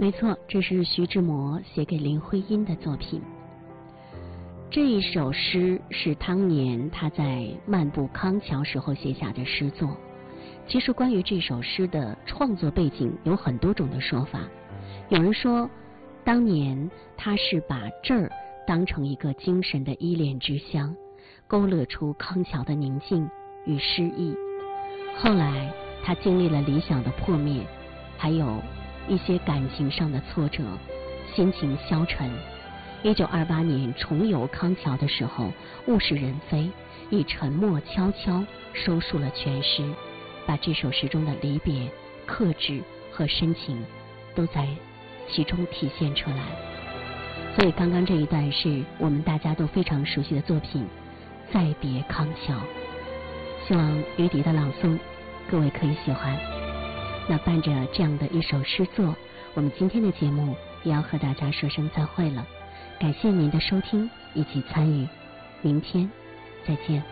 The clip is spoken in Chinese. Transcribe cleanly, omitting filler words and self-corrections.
没错，这是徐志摩写给林徽因的作品。这一首诗是当年他在漫步康桥时候写下的诗作。其实关于这首诗的创作背景有很多种的说法。有人说，当年他是把这儿当成一个精神的依恋之乡，勾勒出康桥的宁静与诗意。后来他经历了理想的破灭，还有一些感情上的挫折，心情消沉。1928年重游康桥的时候，物是人非，以沉默悄悄收束了全诗，把这首诗中的离别、克制和深情都在其中体现出来。所以刚刚这一段是我们大家都非常熟悉的作品《再别康桥》，希望于迪的朗诵各位可以喜欢。那伴着这样的一首诗作，我们今天的节目也要和大家说声再会了。感谢您的收听以及参与，明天再见。